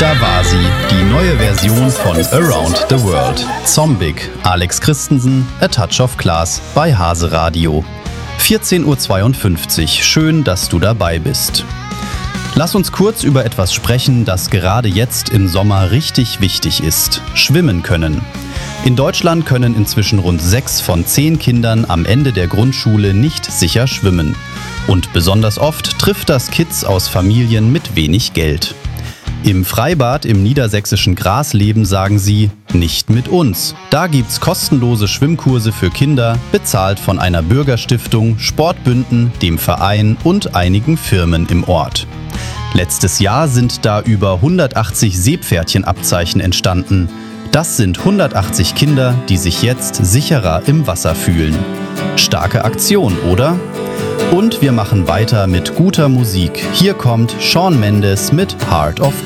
Da war sie, die neue Version von Around the World. Zombig, Alex Christensen, A Touch of Class bei Hase Radio. 14:52 Uhr, schön, dass du dabei bist. Lass uns kurz über etwas sprechen, das gerade jetzt im Sommer richtig wichtig ist. Schwimmen können. In Deutschland können inzwischen rund 6 von 10 Kindern am Ende der Grundschule nicht sicher schwimmen. Und besonders oft trifft das Kids aus Familien mit wenig Geld. Im Freibad im niedersächsischen Grasleben sagen sie, nicht mit uns. Da gibt's kostenlose Schwimmkurse für Kinder, bezahlt von einer Bürgerstiftung, Sportbünden, dem Verein und einigen Firmen im Ort. Letztes Jahr sind da über 180 Seepferdchenabzeichen entstanden. Das sind 180 Kinder, die sich jetzt sicherer im Wasser fühlen. Starke Aktion, oder? Und wir machen weiter mit guter Musik. Hier kommt Shawn Mendes mit Heart of